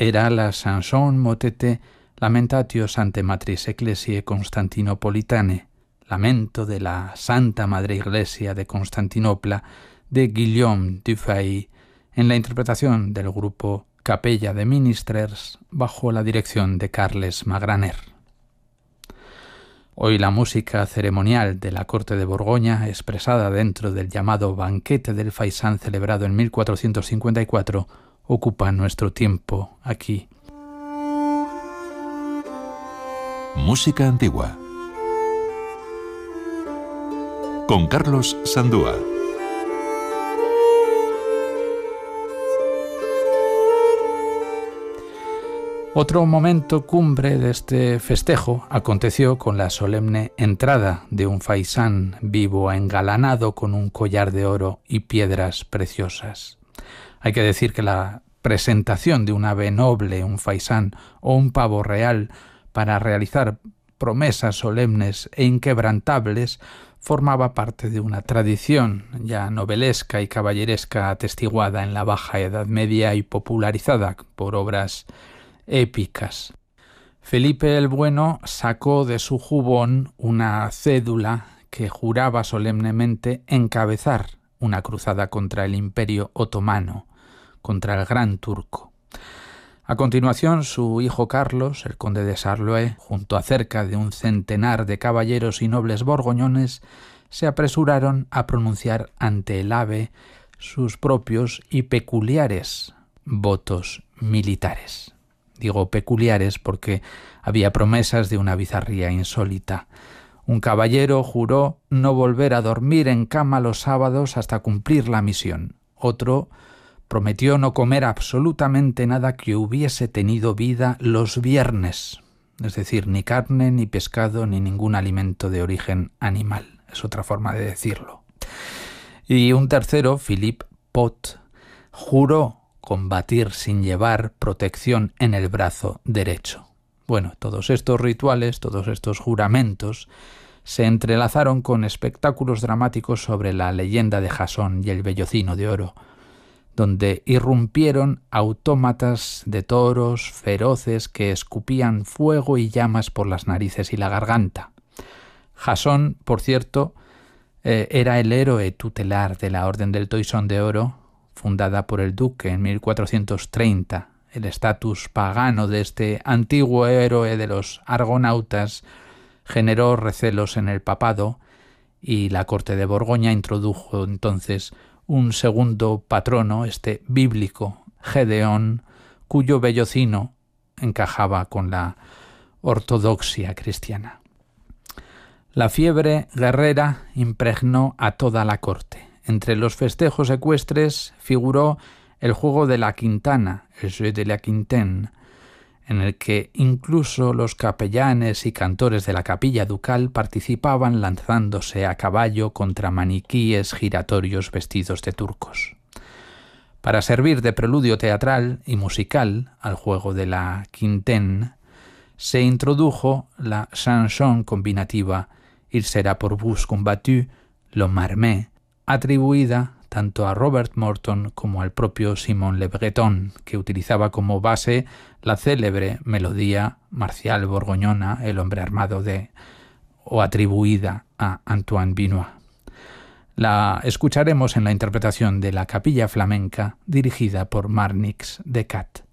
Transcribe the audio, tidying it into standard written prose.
era la chanson motete Lamentatio Sanctae Matris Ecclesiae Constantinopolitane, lamento de la Santa Madre Iglesia de Constantinopla, de Guillaume Dufay, en la interpretación del grupo Capella de Ministers bajo la dirección de Carles Magraner. Hoy la música ceremonial de la corte de Borgoña, expresada dentro del llamado Banquete del Faisán celebrado en 1454, ocupa nuestro tiempo aquí. Música antigua con Carlos Sandúa. Otro momento cumbre de este festejo aconteció con la solemne entrada de un faisán vivo engalanado con un collar de oro y piedras preciosas. Hay que decir que la presentación de un ave noble, un faisán o un pavo real para realizar promesas solemnes e inquebrantables formaba parte de una tradición ya novelesca y caballeresca atestiguada en la Baja Edad Media y popularizada por obras épicas. Felipe el Bueno sacó de su jubón una cédula que juraba solemnemente encabezar una cruzada contra el Imperio Otomano, contra el Gran Turco. A continuación, su hijo Carlos, el conde de Charlois, junto a cerca de un centenar de caballeros y nobles borgoñones, se apresuraron a pronunciar ante el ave sus propios y peculiares votos militares. Digo peculiares porque había promesas de una bizarría insólita. Un caballero juró no volver a dormir en cama los sábados hasta cumplir la misión. Otro prometió no comer absolutamente nada que hubiese tenido vida los viernes, es decir, ni carne, ni pescado, ni ningún alimento de origen animal. Es otra forma de decirlo. Y un tercero, Philippe Pot, juró combatir sin llevar protección en el brazo derecho. Bueno, todos estos rituales, todos estos juramentos se entrelazaron con espectáculos dramáticos sobre la leyenda de Jasón y el vellocino de oro, donde irrumpieron autómatas de toros feroces que escupían fuego y llamas por las narices y la garganta. Jasón, por cierto, era el héroe tutelar de la Orden del Toisón de Oro, fundada por el duque en 1430. El estatus pagano de este antiguo héroe de los argonautas generó recelos en el papado y la corte de Borgoña introdujo entonces un segundo patrono, este bíblico, Gedeón, cuyo vellocino encajaba con la ortodoxia cristiana. La fiebre guerrera impregnó a toda la corte. Entre los festejos ecuestres figuró el juego de la quintana, el jeu de la quintaine, en el que incluso los capellanes y cantores de la capilla ducal participaban lanzándose a caballo contra maniquíes giratorios vestidos de turcos. Para servir de preludio teatral y musical al juego de la quintaine, se introdujo la chanson combinativa Il sera pour vous combattu, le marmé, atribuida tanto a Robert Morton como al propio Simon Le Breton, que utilizaba como base la célebre melodía marcial borgoñona, El hombre armado o atribuida a Antoine Vinois. La escucharemos en la interpretación de la Capilla Flamenca dirigida por Marnix de Cat.